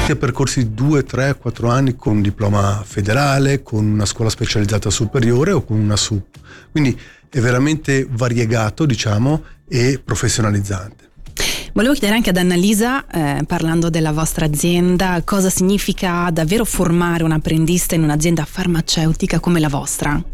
sia percorsi di 2, 3, 4 anni con diploma federale, con una scuola specializzata superiore o con una SUP. Quindi è veramente variegato, diciamo, e professionalizzante. Volevo chiedere anche ad Annalisa, parlando della vostra azienda, cosa significa davvero formare un apprendista in un'azienda farmaceutica come la vostra?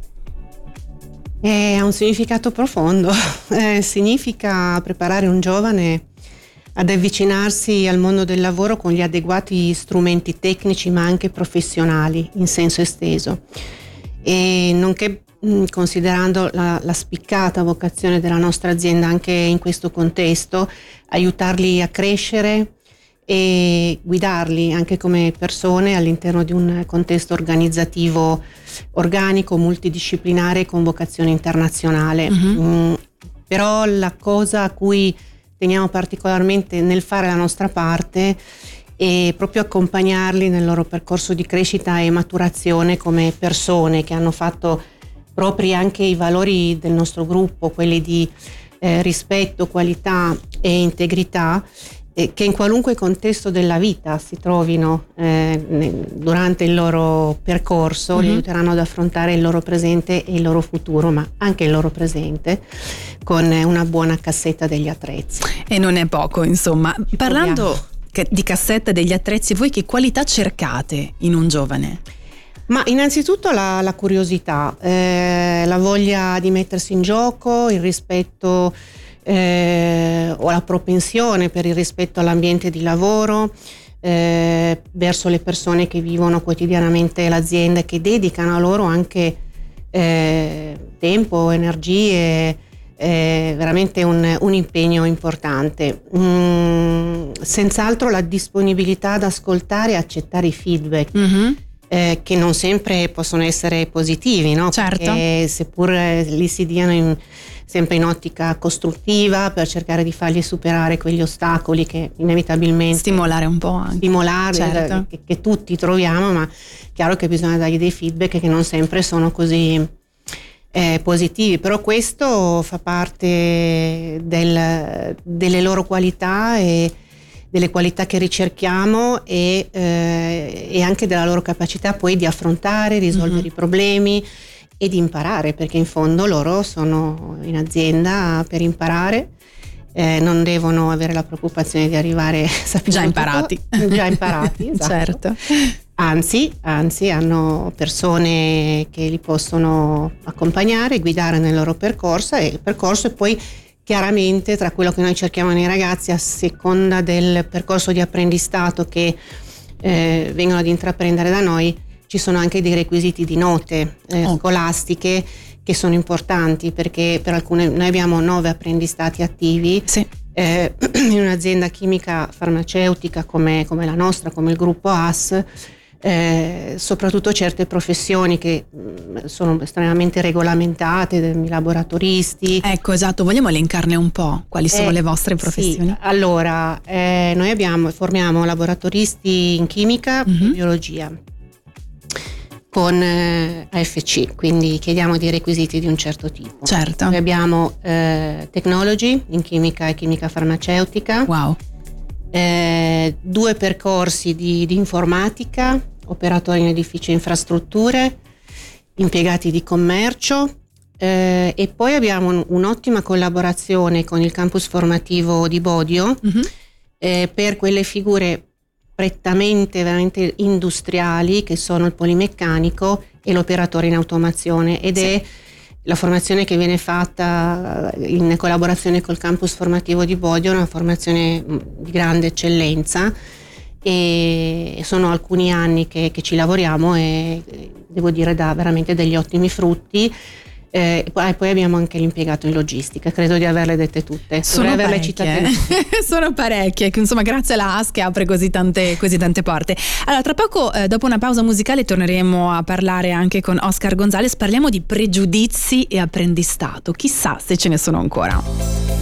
Ha un significato profondo, significa preparare un giovane ad avvicinarsi al mondo del lavoro con gli adeguati strumenti tecnici ma anche professionali in senso esteso, e nonché considerando la spiccata vocazione della nostra azienda anche in questo contesto, aiutarli a crescere e guidarli anche come persone all'interno di un contesto organizzativo organico, multidisciplinare con vocazione internazionale. Però la cosa a cui teniamo particolarmente nel fare la nostra parte e proprio accompagnarli nel loro percorso di crescita e maturazione come persone che hanno fatto propri anche i valori del nostro gruppo, quelli di rispetto, qualità e integrità, che in qualunque contesto della vita si trovino durante il loro percorso, li aiuteranno ad affrontare il loro presente e il loro futuro, ma anche il loro presente, con una buona cassetta degli attrezzi. E non è poco, insomma. Parlando di cassetta degli attrezzi, voi che qualità cercate in un giovane? Ma innanzitutto la curiosità, la voglia di mettersi in gioco, il rispetto o la propensione per il rispetto all'ambiente di lavoro, verso le persone che vivono quotidianamente l'azienda e che dedicano a loro anche tempo, energie, veramente un impegno importante. Senz'altro la disponibilità ad ascoltare e accettare i feedback. Che non sempre possono essere positivi, no? Certo. Perché seppur li si diano sempre in ottica costruttiva per cercare di fargli superare quegli ostacoli che inevitabilmente stimolare un po' anche. Certo. che tutti troviamo, ma chiaro che bisogna dargli dei feedback che non sempre sono così positivi, però questo fa parte delle loro qualità e delle qualità che ricerchiamo e anche della loro capacità poi di affrontare, risolvere i problemi e di imparare, perché in fondo loro sono in azienda per imparare, non devono avere la preoccupazione di arrivare già imparati. Esatto. Certo. Anzi, hanno persone che li possono accompagnare, guidare nel loro percorso, e il percorso è poi chiaramente tra quello che noi cerchiamo nei ragazzi, a seconda del percorso di apprendistato che vengono ad intraprendere da noi, ci sono anche dei requisiti di note scolastiche che sono importanti, perché per alcune noi abbiamo 9 apprendistati attivi. Sì. In un'azienda chimica farmaceutica come la nostra, come il gruppo AS, soprattutto certe professioni che sono estremamente regolamentate, i laboratoristi. Ecco, esatto, vogliamo elencarne un po'. Quali sono le vostre professioni? Sì, allora, noi formiamo laboratoristi in chimica e biologia con AFC, quindi chiediamo dei requisiti di un certo tipo. Certo. Noi abbiamo technology in chimica e chimica farmaceutica. Wow. 2 percorsi di informatica, operatori in edifici e infrastrutture, impiegati di commercio, e poi abbiamo un'ottima collaborazione con il campus formativo di Bodio per quelle figure prettamente veramente industriali che sono il polimeccanico e l'operatore in automazione, ed è la formazione che viene fatta in collaborazione col campus formativo di Bodio, una formazione di grande eccellenza, e sono alcuni anni che ci lavoriamo e devo dire dà veramente degli ottimi frutti. Poi abbiamo anche l'impiegato in logistica, credo di averle dette tutte. Sono parecchie. Sono parecchie, insomma, grazie alla AS che apre così tante porte. Allora, tra poco, dopo una pausa musicale, torneremo a parlare anche con Oscar Gonzalez. Parliamo di pregiudizi e apprendistato, chissà se ce ne sono ancora.